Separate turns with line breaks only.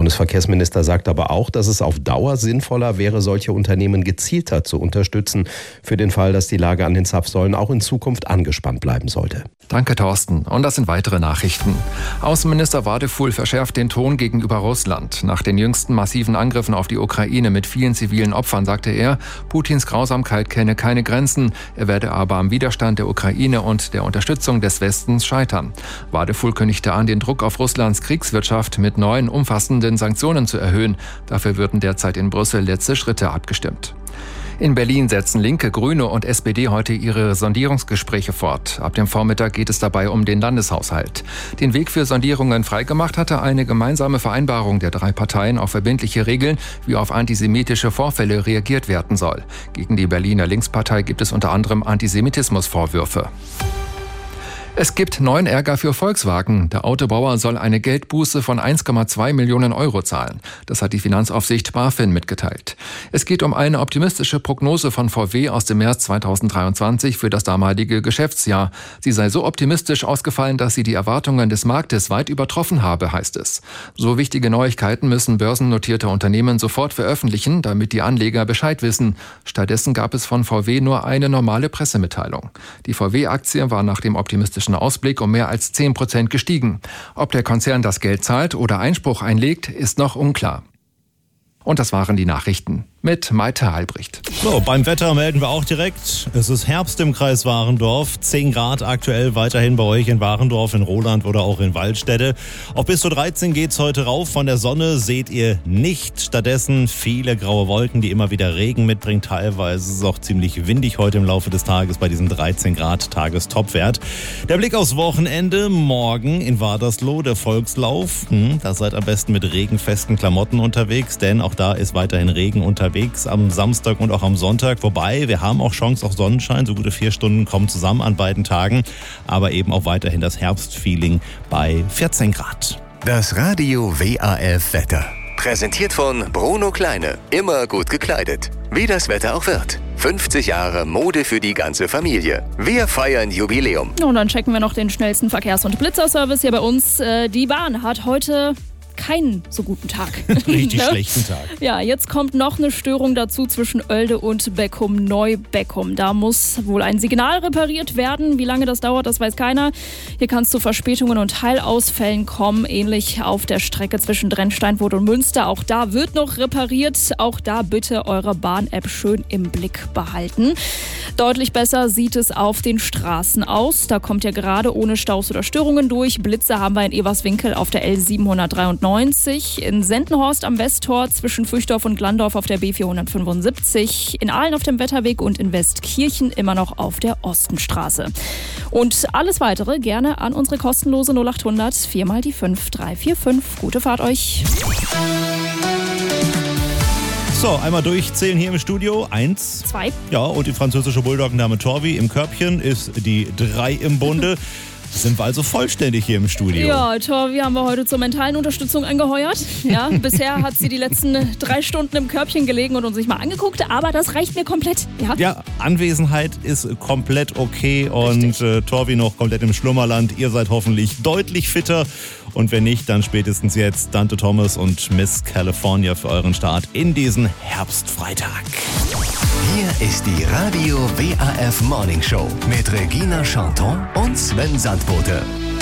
Bundesverkehrsminister sagt aber auch, dass es auf Dauer sinnvoller wäre, solche Unternehmen gezielter zu unterstützen, für den Fall, dass die Lage an den Zapfsäulen auch in Zukunft angespannt bleiben sollte.
Danke, Thorsten. Und das sind weitere Nachrichten. Außenminister Wadefuhl verschärft den Ton gegenüber Russland. Nach den jüngsten massiven Angriffen auf die Ukraine mit vielen zivilen Opfern sagte er, Putins Grausamkeit kenne keine Grenzen. Er werde aber am Widerstand der Ukraine und der Unterstützung des Westens scheitern. Wadefuhl kündigte an, den Druck auf Russlands Kriegswirtschaft mit neuen umfassenden Sanktionen zu erhöhen. Dafür würden derzeit in Brüssel letzte Schritte abgestimmt. In Berlin setzen Linke, Grüne und SPD heute ihre Sondierungsgespräche fort. Ab dem Vormittag geht es dabei um den Landeshaushalt. Den Weg für Sondierungen freigemacht hatte eine gemeinsame Vereinbarung der 3 Parteien auf verbindliche Regeln, wie auf antisemitische Vorfälle reagiert werden soll. Gegen die Berliner Linkspartei gibt es unter anderem Antisemitismusvorwürfe. Es gibt neuen Ärger für Volkswagen. Der Autobauer soll eine Geldbuße von 1,2 Millionen Euro zahlen. Das hat die Finanzaufsicht BaFin mitgeteilt. Es geht um eine optimistische Prognose von VW aus dem März 2023 für das damalige Geschäftsjahr. Sie sei so optimistisch ausgefallen, dass sie die Erwartungen des Marktes weit übertroffen habe, heißt es. So wichtige Neuigkeiten müssen börsennotierte Unternehmen sofort veröffentlichen, damit die Anleger Bescheid wissen. Stattdessen gab es von VW nur eine normale Pressemitteilung. Die VW-Aktie war nach dem optimistischen Ausblick um mehr als 10% gestiegen. Ob der Konzern das Geld zahlt oder Einspruch einlegt, ist noch unklar. Und das waren die Nachrichten mit Maite Halbricht.
So, beim Wetter melden wir auch direkt. Es ist Herbst im Kreis Warendorf. 10 Grad aktuell weiterhin bei euch in Warendorf, in Roland oder auch in Waldstätte. Auf bis zu 13 geht's heute rauf. Von der Sonne seht ihr nicht. Stattdessen viele graue Wolken, die immer wieder Regen mitbringen. Teilweise ist es auch ziemlich windig heute im Laufe des Tages bei diesem 13 Grad Tagestopwert. Der Blick aufs Wochenende. Morgen in Wadersloh der Volkslauf. Da seid am besten mit regenfesten Klamotten unterwegs, denn auch da ist weiterhin Regen unterwegs am Samstag und auch am Sonntag. Wobei, wir haben auch Chance auf Sonnenschein. So gute 4 Stunden kommen zusammen an beiden Tagen. Aber eben auch weiterhin das Herbstfeeling bei 14 Grad.
Das Radio WAF Wetter. Präsentiert von Bruno Kleine. Immer gut gekleidet. Wie das Wetter auch wird. 50 Jahre Mode für die ganze Familie. Wir feiern Jubiläum.
Und dann checken wir noch den schnellsten Verkehrs- und Blitzerservice hier bei uns. Die Bahn hat heute keinen so guten Tag.
Richtig schlechten Tag.
Ja, jetzt kommt noch eine Störung dazu zwischen Oelde und Beckum-Neubeckum. Da muss wohl ein Signal repariert werden. Wie lange das dauert, das weiß keiner. Hier kann es zu Verspätungen und Teilausfällen kommen. Ähnlich auf der Strecke zwischen Drennsteinwood und Münster. Auch da wird noch repariert. Auch da bitte eure Bahn-App schön im Blick behalten. Deutlich besser sieht es auf den Straßen aus. Da kommt ihr gerade ohne Staus oder Störungen durch. Blitze haben wir in Everswinkel auf der L793. In Sendenhorst am Westtor zwischen Füchdorf und Glandorf auf der B475, in Aalen auf dem Wetterweg und in Westkirchen immer noch auf der Ostenstraße. Und alles weitere gerne an unsere kostenlose 0800 4 mal die 5345. Gute Fahrt euch.
So, einmal durchzählen hier im Studio. 1,
2.
Ja, und die französische Bulldoggendame Torvi im Körbchen ist die 3 im Bunde. Sind wir also vollständig hier im Studio.
Ja, Torvi haben wir heute zur mentalen Unterstützung angeheuert. Ja, bisher hat sie die letzten 3 Stunden im Körbchen gelegen und uns nicht mal angeguckt, aber das reicht mir komplett.
Ja, Anwesenheit ist komplett okay und Torvi noch komplett im Schlummerland. Ihr seid hoffentlich deutlich fitter und wenn nicht, dann spätestens jetzt Dante Thomas und Miss California für euren Start in diesen Herbstfreitag.
Hier ist die Radio WAF Morning Show mit Regina Chanton und Sven Sandbote.